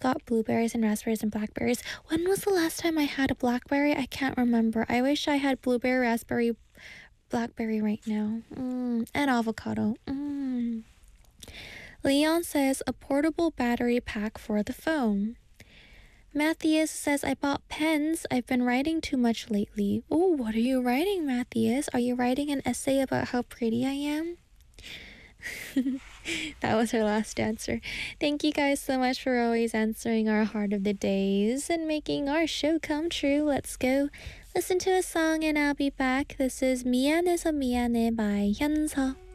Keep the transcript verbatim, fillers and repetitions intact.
got blueberries and raspberries and blackberries. When was the last time I had a blackberry? I can't remember. I wish I had blueberry, raspberry, blackberry right now. Mm, and avocado. Mm. Leon says a portable battery pack for the phone. Matthias says, I bought pens. I've been writing too much lately. Oh, what are you writing, Matthias? Are you writing an essay about how pretty I am? That was her last answer. Thank you guys so much for always answering our heart of the days and making our show come true. Let's go listen to a song and I'll be back. This is 미안해서 미안해 by Hyunseok.